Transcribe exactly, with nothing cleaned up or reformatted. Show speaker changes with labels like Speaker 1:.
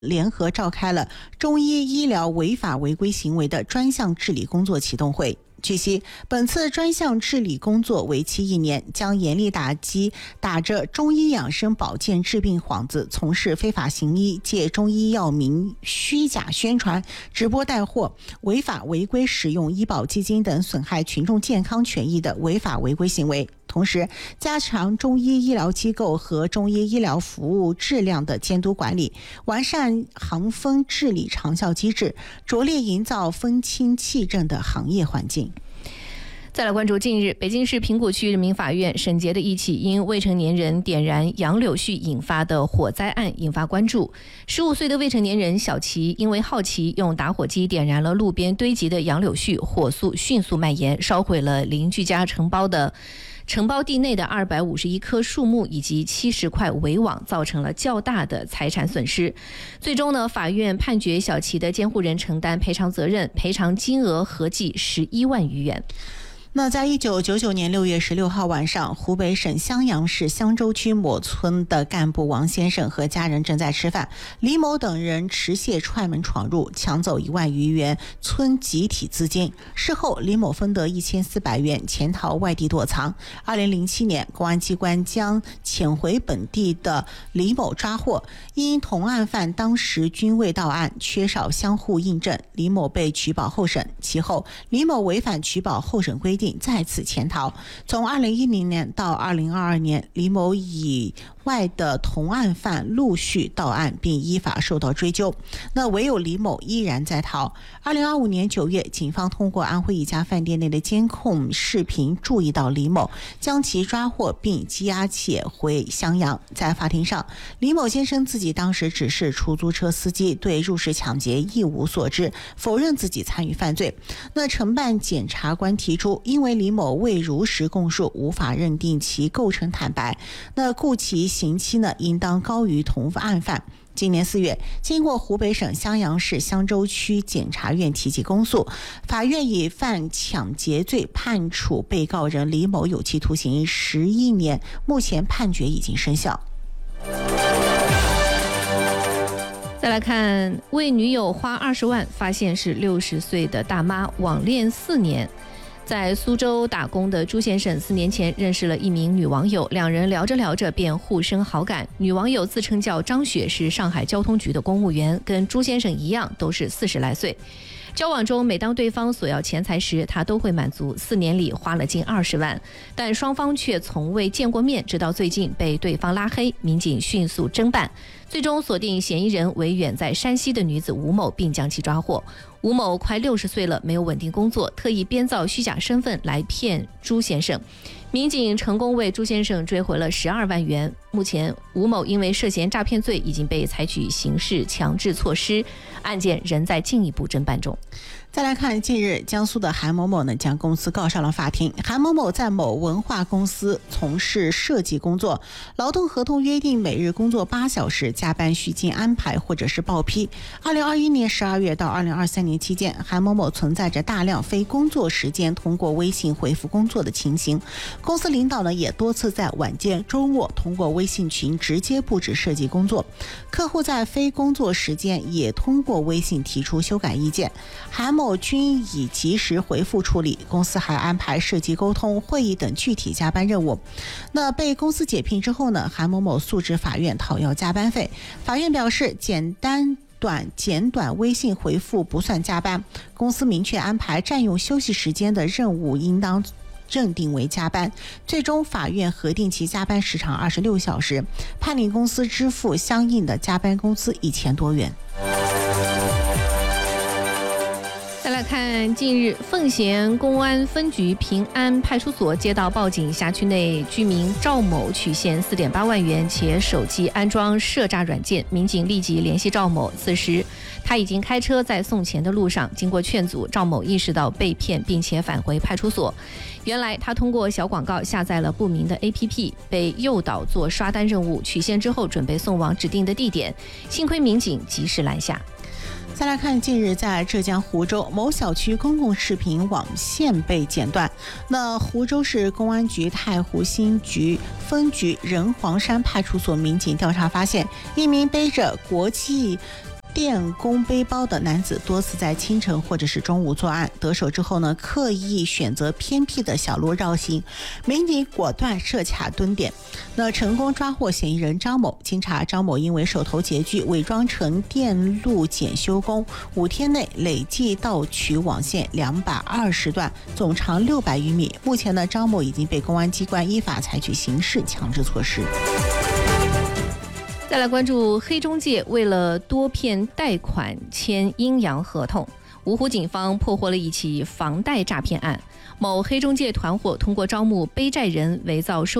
Speaker 1: 联合召开了中医医疗违法违规行为的专项治理工作启动会。据悉，本次专项治理工作为期一年，将严厉打击打着中医养生保健治病幌子从事非法行医、借中医药名虚假宣传、直播带货、违法违规使用医保基金等损害群众健康权益的违法违规行为。同时，加强中医医疗机构和中医医疗服务质量的监督管理，完善行风治理长效机制，着力营造风清气正的行业环境。
Speaker 2: 再来关注近日北京市平谷区人民法院审结的一起因未成年人点燃杨柳絮引发的火灾案引发关注。十五岁的未成年人小齐因为好奇，用打火机点燃了路边堆积的杨柳絮，火速迅速蔓延，烧毁了邻居家承包的承包地内的二百五十一棵树木以及七十块围网，造成了较大的财产损失。最终呢，法院判决小齐的监护人承担赔偿责任，赔偿金额合计十一万余元。
Speaker 1: 那在一九九九年六月十六号晚上，湖北省襄阳市襄州区某村的干部王先生和家人正在吃饭，李某等人持械踹门闯入，抢走一万余元村集体资金。事后，李某分得一千四百元，潜逃外地躲藏。二零零七年，公安机关将潜回本地的李某抓获，因同案犯当时均未到案，缺少相互印证，李某被取保候审。其后，李某违反取保候审规定，再次潜逃。从二零一零年到二零二二年，李某以外的同案犯陆续到案，并依法受到追究。那唯有李某依然在逃。二零二五年九月，警方通过安徽一家饭店内的监控视频注意到李某，将其抓获并羁押解回襄阳。在法庭上，李某先生自己当时只是出租车司机，对入室抢劫一无所知，否认自己参与犯罪。那承办检察官提出，因为李某未如实供述，无法认定其构成坦白，那故其刑期呢应当高于同案犯。今年四月，经过湖北省襄阳市襄州区检察院提起公诉，法院以犯抢劫罪判处被告人李某有期徒刑十一年，目前判决已经生效。
Speaker 2: 再来看，为女友花二十万，发现是六十岁的大妈，网恋四年。在苏州打工的朱先生四年前认识了一名女网友，两人聊着聊着便互生好感。女网友自称叫张雪，是上海交通局的公务员，跟朱先生一样都是四十来岁。交往中，每当对方索要钱财时，他都会满足。四年里花了近二十万，但双方却从未见过面，直到最近被对方拉黑，民警迅速侦办，最终锁定嫌疑人为远在山西的女子吴某，并将其抓获。吴某快六十岁了，没有稳定工作，特意编造虚假身份来骗朱先生。民警成功为朱先生追回了十二万元。目前，吴某因为涉嫌诈骗罪已经被采取刑事强制措施，案件仍在进一步侦办中。
Speaker 1: 再来看，近日江苏的韩某某呢将公司告上了法庭。韩某某在某文化公司从事设计工作，劳动合同约定每日工作八小时，加班需经安排或者是报批。二零二一年十二月到二零二三年期间，韩某某存在着大量非工作时间通过微信回复工作的情形。公司领导呢也多次在晚间、周末通过微信群直接布置设计工作，客户在非工作时间也通过微信提出修改意见，韩某均已及时回复处理。公司还安排设计沟通、会议等具体加班任务。那被公司解聘之后呢，韩某某诉至法院讨要加班费。法院表示，简单短简短微信回复不算加班，公司明确安排占用休息时间的任务应当认定为加班。最终法院核定其加班时长二十六小时，判令公司支付相应的加班工资一千多元。
Speaker 2: 再来看，近日奉贤公安分局平安派出所接到报警，辖区内居民赵某取现 四点八万元，且手机安装设诈软件。民警立即联系赵某，此时他已经开车在送钱的路上。经过劝阻，赵某意识到被骗，并且返回派出所。原来他通过小广告下载了不明的 A P P， 被诱导做刷单任务，取现之后准备送往指定的地点，幸亏民警及时拦下。
Speaker 1: 再来看，近日在浙江湖州某小区公共视频网线被剪断。那湖州市公安局太湖新局分局仁皇山派出所民警调查发现，一名背着国际电工背包的男子多次在清晨或者是中午作案，得手之后呢，刻意选择偏僻的小路绕行，民警果断设卡蹲点，那成功抓获嫌疑人张某。经查，张某因为手头拮据，伪装成电路检修工，五天内累计盗取网线两百二十段，总长六百余米。目前呢，张某已经被公安机关依法采取刑事强制措施。
Speaker 2: 再来关注黑中介为了多骗贷款签阴阳合同，芜湖警方破获了一起房贷诈骗案。某黑中介团伙通过招募背债人伪造收